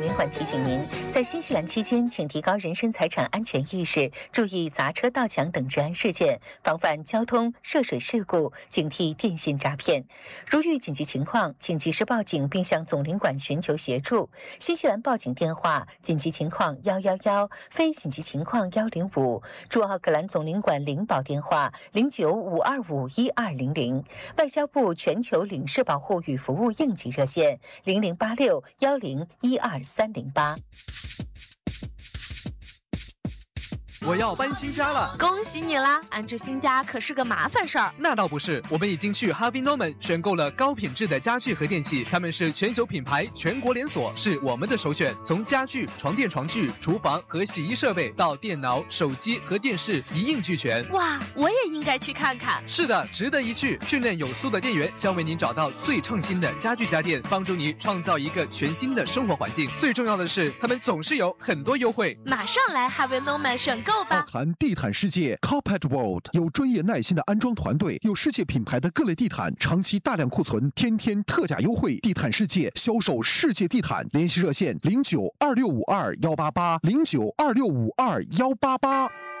领馆提醒您，在新西兰期间，请提高人身财产安全意识，注意砸车、盗抢等治安事件，防范交通涉水事故，警惕电信诈骗。如遇紧急情况，请及时报警并向总领馆寻求协助。新西兰报警电话：紧急情况111，非紧急情况105。驻奥克兰总领馆领保电话0952512200。外交部全球领事保护与服务应急热线0086101238。 我要搬新家了， 恭喜你啦！安置新家可是个麻烦事儿。 那倒不是，我们已经去 Harvey Norman 选购了高品质的家具和电器，他们是全球品牌，全国连锁，是我们的首选。从家具、床垫、床具、厨房和洗衣设备到电脑、手机和电视一应俱全。 哇，我也应该去看看。 是的，值得一去。训练有素的店员将为您找到最创新的家具家电，帮助你创造一个全新的生活环境。最重要的是，他们总是有很多优惠。 马上来 Harvey Norman 选购。 奥谈地毯世界 Carpet World 有专业耐心的安装团队，有世界品牌的各类地毯，长期大量库存，天天特价优惠。地毯世界销售世界地毯，联系热线092652188，092652188。